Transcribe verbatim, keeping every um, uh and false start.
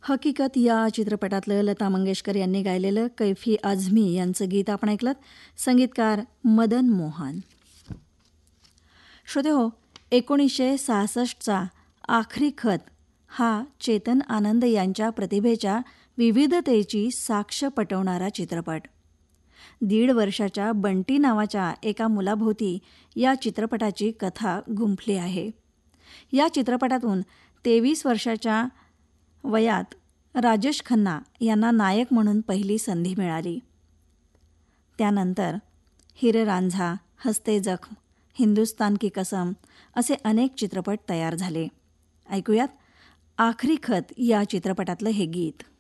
हकीकत या चित्रपटातलं लता मंगेशकर यांनी गायलेलं कैफी आझमी यांचं गीत आपण ऐकलं. संगीतकार मदन मोहन. श्रोते हो, एकोणीसशे सहासष्टचा आखरी खत हा चेतन आनंद यांच्या प्रतिभेच्या विविधतेची साक्ष पटवणारा चित्रपट. दीड वर्षाच्या बंटी नावाच्या एका मुलाभोवती या चित्रपटाची कथा गुंफली आहे. या चित्रपटातून तेवीस वर्षाच्या वयात राजेश खन्ना यांना नायक म्हणून पहिली संधी मिळाली. त्यानंतर हिरे रांझा, हस्ते जख्म, हिंदुस्तान की कसम असे अनेक चित्रपट तयार झाले. ऐकूयात आखरी खत या चित्रपटातलं हे गीत.